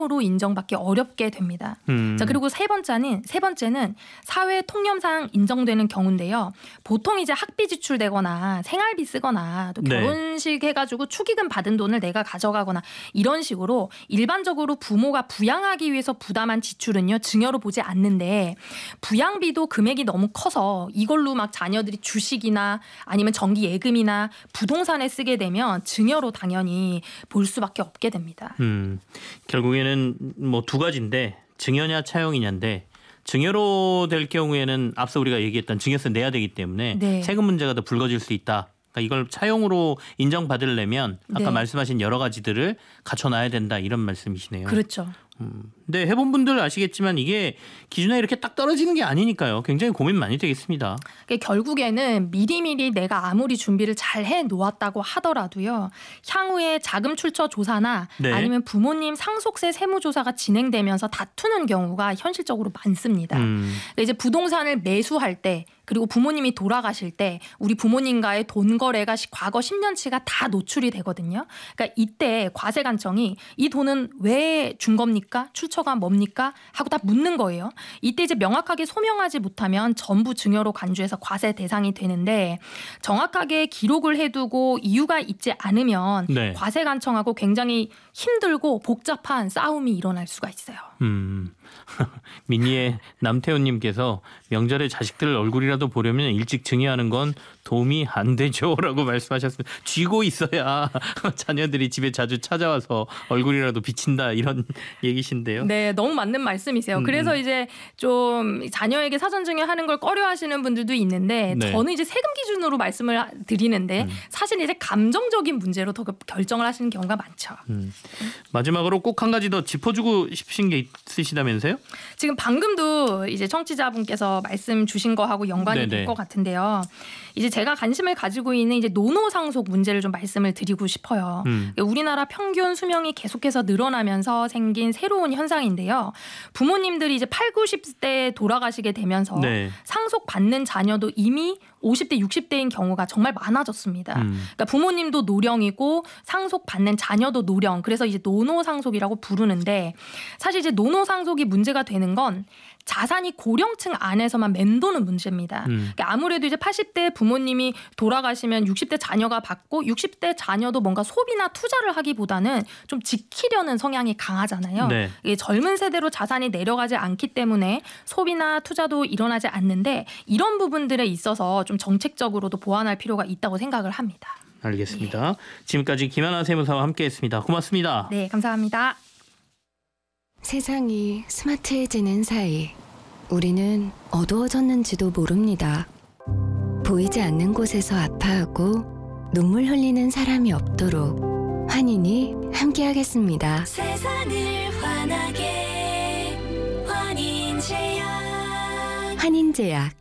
로 인정받기 어렵게 됩니다. 자, 그리고 세 번째는 사회 통념상 인정되는 경우인데요. 보통 이제 학비 지출되거나 생활비 쓰거나 또 결혼식 해가지고 축의금 받은 돈을 내가 가져가거나 이런 식으로 일반적으로 부모가 부양하기 위해서 부담한 지출은요 증여로 보지 않는데, 부양비도 금액이 너무 커서 이걸로 막 자녀들이 주식이나 아니면 정기 예금이나 부동산에 쓰게 되면 증여로 당연히 볼 수밖에 없게 됩니다. 결국에는 뭐 두 가지인데 증여냐 차용이냐인데, 증여로 될 경우에는 앞서 우리가 얘기했던 증여세 내야 되기 때문에 세금 문제가 더 불거질 수 있다. 그러니까 이걸 차용으로 인정받으려면 아까 말씀하신 여러 가지들을 갖춰놔야 된다, 이런 말씀이시네요. 그렇죠. 근데 해본 분들 아시겠지만 이게 기준에 이렇게 딱 떨어지는 게 아니니까요. 굉장히 고민 많이 되겠습니다. 결국에는 미리미리 내가 아무리 준비를 잘 해놓았다고 하더라도요, 향후에 자금 출처 조사나 아니면 부모님 상속세 세무조사가 진행되면서 다투는 경우가 현실적으로 많습니다. 이제 부동산을 매수할 때, 그리고 부모님이 돌아가실 때 우리 부모님과의 돈 거래가 과거 10년치가 다 노출이 되거든요. 그러니까 이때 과세관청이 이 돈은 왜 준 겁니까? 출처가 뭡니까? 하고 다 묻는 거예요. 이때 이제 명확하게 소명하지 못하면 전부 증여로 간주해서 과세 대상이 되는데, 정확하게 기록을 해두고 이유가 있지 않으면 과세관청하고 굉장히 힘들고 복잡한 싸움이 일어날 수가 있어요. 민희의 남태훈님께서 명절에 자식들 얼굴이라도 보려면 일찍 증여하는 건 도움이 안 되죠라고 말씀하셨습니다. 쥐고 있어야 자녀들이 집에 자주 찾아와서 얼굴이라도 비친다, 이런 얘기신데요. 네, 너무 맞는 말씀이세요. 그래서 이제 좀 자녀에게 사전 증여하는 걸 꺼려하시는 분들도 있는데, 저는 이제 세금 기준으로 말씀을 드리는데 사실 이제 감정적인 문제로 더 결정을 하시는 경우가 많죠. 마지막으로 꼭 한 가지 더 짚어주고 싶으신 게 있으시다면서요? 지금 방금도 이제 청취자분께서 말씀 주신 거하고 연관이 될 것 같은데요. 이제 제가 관심을 가지고 있는 이제 노노상속 문제를 좀 말씀을 드리고 싶어요. 우리나라 평균 수명이 계속해서 늘어나면서 생긴 새로운 현상인데요. 부모님들이 이제 8, 90대에 돌아가시게 되면서 상속받는 자녀도 이미 50대, 60대인 경우가 정말 많아졌습니다. 그러니까 부모님도 노령이고 상속받는 자녀도 노령. 그래서 이제 노노상속이라고 부르는데, 사실 이제 노노상속이 문제가 되는 건 자산이 고령층 안에서만 맴도는 문제입니다. 그러니까 아무래도 이제 80대 부모님이 돌아가시면 60대 자녀가 받고 60대 자녀도 뭔가 소비나 투자를 하기보다는 좀 지키려는 성향이 강하잖아요. 이게 젊은 세대로 자산이 내려가지 않기 때문에 소비나 투자도 일어나지 않는데, 이런 부분들에 있어서 좀 정책적으로도 보완할 필요가 있다고 생각을 합니다. 알겠습니다. 지금까지 김하나 세무사와 함께했습니다. 고맙습니다. 네, 감사합니다. 세상이 스마트해지는 사이 우리는 어두워졌는지도 모릅니다. 보이지 않는 곳에서 아파하고 눈물 흘리는 사람이 없도록 환인이 함께하겠습니다. 세상을 환하게 환인제약. 환인제약.